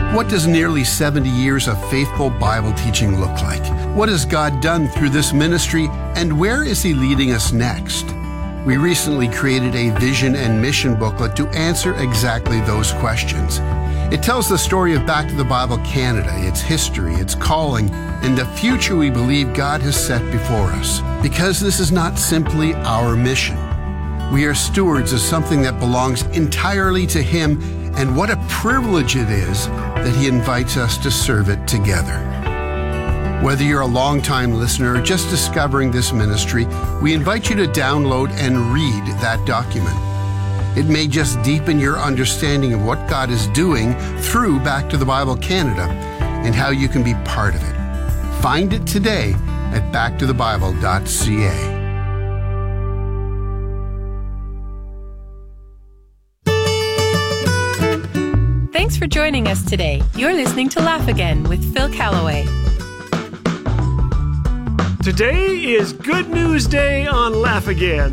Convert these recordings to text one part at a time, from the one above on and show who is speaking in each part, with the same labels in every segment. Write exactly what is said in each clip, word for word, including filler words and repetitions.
Speaker 1: What does nearly seventy years of faithful Bible teaching look like? What has God done through this ministry, and where is He leading us next? We recently created a vision and mission booklet to answer exactly those questions. It tells the story of Back to the Bible Canada, its history, its calling, and the future we believe God has set before us. Because this is not simply our mission. We are stewards of something that belongs entirely to Him, and what a privilege it is that He invites us to serve it together. Whether you're a longtime listener or just discovering this ministry, we invite you to download and read that document. It may just deepen your understanding of what God is doing through Back to the Bible Canada and how you can be part of it. Find it today at back to the bible dot c a.
Speaker 2: Thanks for joining us today. You're listening to Laugh Again with Phil Callaway.
Speaker 3: Today is Good News Day on Laugh Again.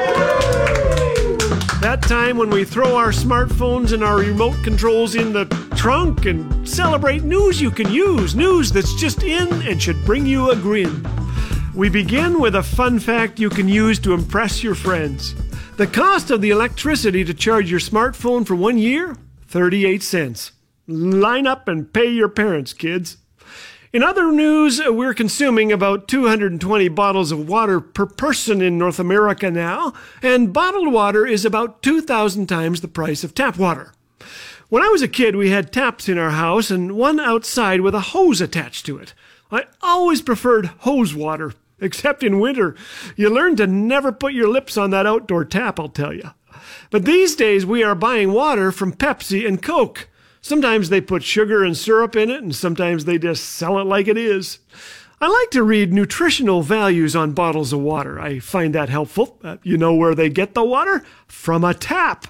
Speaker 3: That time when we throw our smartphones and our remote controls in the trunk and celebrate news you can use, news that's just in and should bring you a grin. We begin with a fun fact you can use to impress your friends. The cost of the electricity to charge your smartphone for one year? thirty-eight cents. Line up and pay your parents, kids. In other news, we're consuming about two hundred twenty bottles of water per person in North America now, and bottled water is about two thousand times the price of tap water. When I was a kid, we had taps in our house and one outside with a hose attached to it. I always preferred hose water, except in winter. You learn to never put your lips on that outdoor tap, I'll tell you. But these days, we are buying water from Pepsi and Coke. Sometimes they put sugar and syrup in it, and sometimes they just sell it like it is. I like to read nutritional values on bottles of water. I find that helpful. Uh, you know where they get the water? From a tap.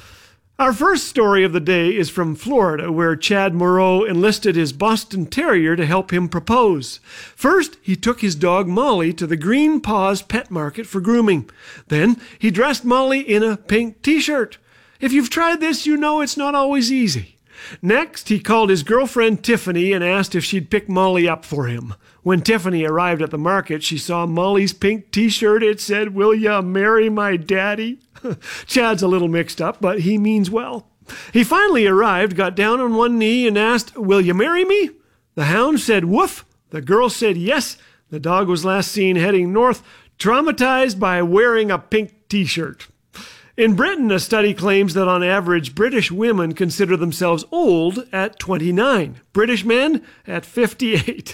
Speaker 3: Our first story of the day is from Florida, where Chad Moreau enlisted his Boston Terrier to help him propose. First, he took his dog Molly to the Green Paws Pet Market for grooming. Then, he dressed Molly in a pink t-shirt. If you've tried this, you know it's not always easy. Next, he called his girlfriend Tiffany and asked if she'd pick Molly up for him. When Tiffany arrived at the market, she saw Molly's pink t-shirt. It said, "Will ya marry my daddy?" Chad's a little mixed up, but he means well. He finally arrived, got down on one knee and asked, "Will you marry me?" The hound said, "Woof." The girl said, "Yes." The dog was last seen heading north, traumatized by wearing a pink t-shirt. In Britain, a study claims that on average, British women consider themselves old at twenty-nine. British men at fifty-eight.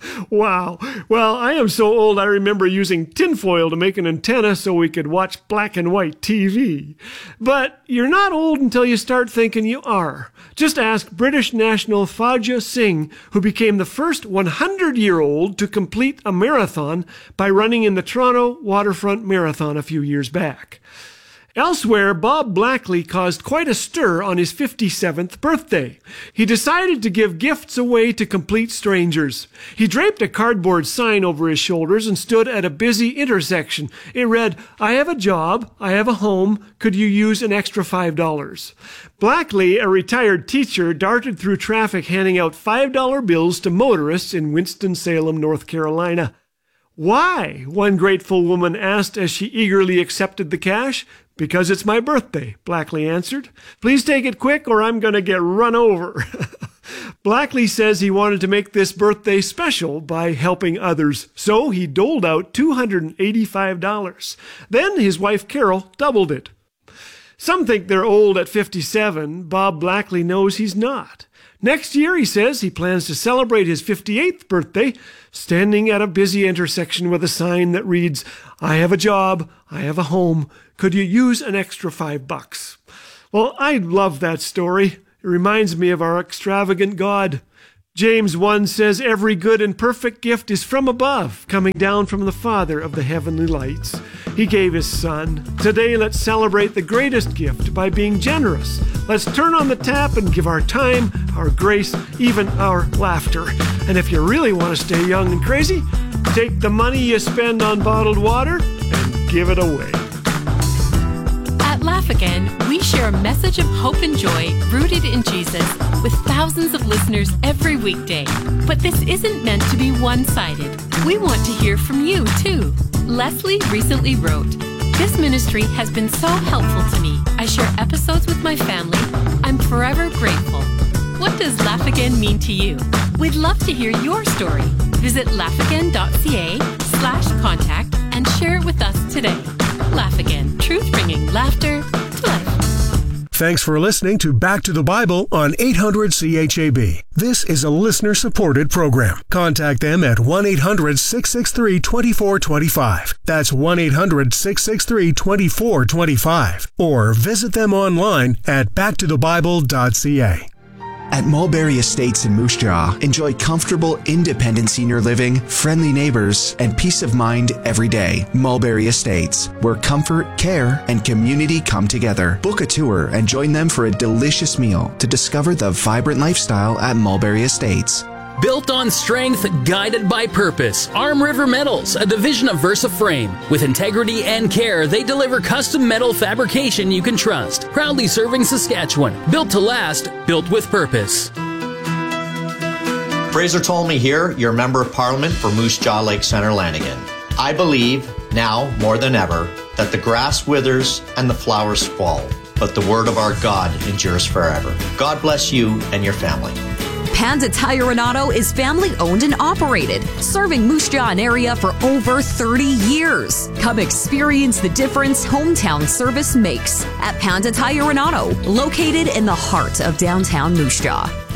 Speaker 3: Wow. Well, I am so old I remember using tinfoil to make an antenna so we could watch black and white T V. But you're not old until you start thinking you are. Just ask British national Fauja Singh, who became the first hundred-year-old to complete a marathon by running in the Toronto Waterfront Marathon a few years back. Elsewhere, Bob Blackley caused quite a stir on his fifty-seventh birthday. He decided to give gifts away to complete strangers. He draped a cardboard sign over his shoulders and stood at a busy intersection. It read, "I have a job, I have a home, could you use an extra five dollars? Blackley, a retired teacher, darted through traffic handing out five dollar bills to motorists in Winston-Salem, North Carolina. "Why?" one grateful woman asked as she eagerly accepted the cash. "Because it's my birthday," Blackley answered. "Please take it quick or I'm going to get run over." Blackley says he wanted to make this birthday special by helping others, so he doled out two hundred eighty-five dollars. Then his wife Carol doubled it. Some think they're old at fifty-seven. Bob Blackley knows he's not. Next year, he says, he plans to celebrate his fifty-eighth birthday, standing at a busy intersection with a sign that reads, "I have a job, I have a home, could you use an extra five bucks?" Well, I love that story. It reminds me of our extravagant God. James one says, "Every good and perfect gift is from above, coming down from the Father of the heavenly lights." He gave his Son. Today, let's celebrate the greatest gift by being generous. Let's turn on the tap and give our time, our grace, even our laughter. And if you really want to stay young and crazy, take the money you spend on bottled water and give it away.
Speaker 2: At Laugh Again, we We share a message of hope and joy rooted in Jesus with thousands of listeners every weekday. But this isn't meant to be one-sided. We want to hear from you, too. Leslie recently wrote, "This ministry has been so helpful to me. I share episodes with my family. I'm forever grateful." What does Laugh Again mean to you? We'd love to hear your story. Visit laughagain.ca slash contact and share it with us today. Laugh Again, truth bringing laughter to life.
Speaker 4: Thanks for listening to Back to the Bible on eight hundred C H A B. This is a listener-supported program. Contact them at one eight hundred six six three two four two five. That's one eight hundred six six three two four two five. Or visit them online at back to the bible dot c a.
Speaker 5: At Mulberry Estates in Moose Jaw, enjoy comfortable, independent senior living, friendly neighbors, and peace of mind every day. Mulberry Estates, where comfort, care, and community come together. Book a tour and join them for a delicious meal to discover the vibrant lifestyle at Mulberry Estates.
Speaker 6: Built on strength, guided by purpose. Arm River Metals, a division of Versa Frame. With integrity and care, they deliver custom metal fabrication you can trust. Proudly serving Saskatchewan. Built to last, built with purpose.
Speaker 7: Fraser Tolmie here, your Member of Parliament for Moose Jaw Lake Centre Lanigan. I believe, now more than ever, that the grass withers and the flowers fall, but the word of our God endures forever. God bless you and your family.
Speaker 8: Panda Tire and Auto is family owned and operated, serving Moose Jaw and area for over thirty years. Come experience the difference hometown service makes at Panda Tire and Auto, located in the heart of downtown Moose Jaw.